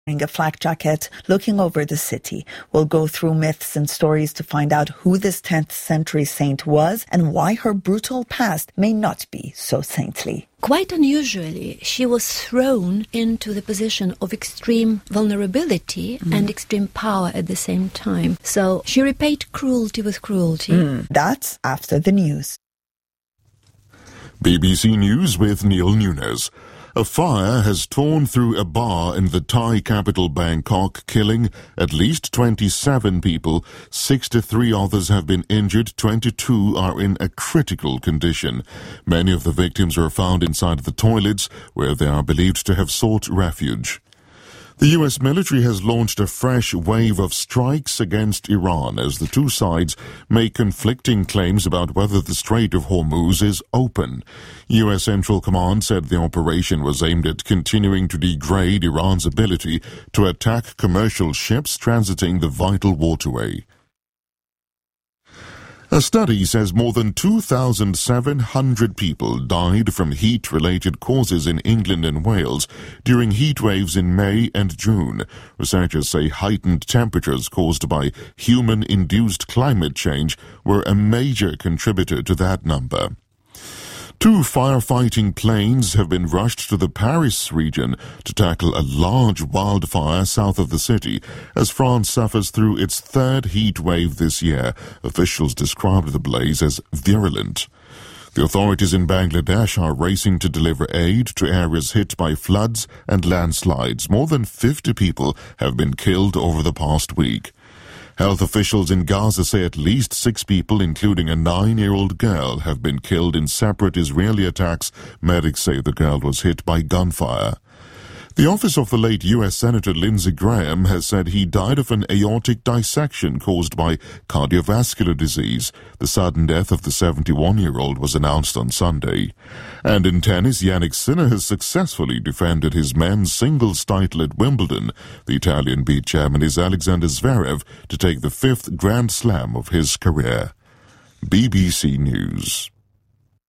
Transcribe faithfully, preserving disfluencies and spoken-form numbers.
wearing a flak jacket, looking over the city. We'll go through myths and stories to find out who this tenth century saint was and why her brutal past may not be so saintly. Quite unusually, she was thrown into the position of extreme vulnerability mm. and extreme power at the same time. So she repaid cruelty with cruelty. Mm. That's after the news. B B C News with Neil Nunes. A fire has torn through a bar in the Thai capital Bangkok, killing at least twenty-seven people. sixty-three others have been injured. twenty-two are in a critical condition. Many of the victims were found inside the toilets, where they are believed to have sought refuge. The U S military has launched a fresh wave of strikes against Iran as the two sides make conflicting claims about whether the Strait of Hormuz is open. U S Central Command said the operation was aimed at continuing to degrade Iran's ability to attack commercial ships transiting the vital waterway. A study says more than two thousand seven hundred people died from heat-related causes in England and Wales during heat waves in May and June. Researchers say heightened temperatures caused by human-induced climate change were a major contributor to that number. Two firefighting planes have been rushed to the Paris region to tackle a large wildfire south of the city as France suffers through its third heat wave this year. Officials described the blaze as virulent. The authorities in Bangladesh are racing to deliver aid to areas hit by floods and landslides. More than fifty people have been killed over the past week. Health officials in Gaza say at least six people, including a nine-year-old girl, have been killed in separate Israeli attacks. Medics say the girl was hit by gunfire. The office of the late U S Senator Lindsey Graham has said he died of an aortic dissection caused by cardiovascular disease. The sudden death of the seventy-one-year-old was announced on Sunday. And in tennis, Jannik Sinner has successfully defended his men's singles title at Wimbledon. The Italian beat Germany's Alexander Zverev to take the fifth Grand Slam of his career. B B C News.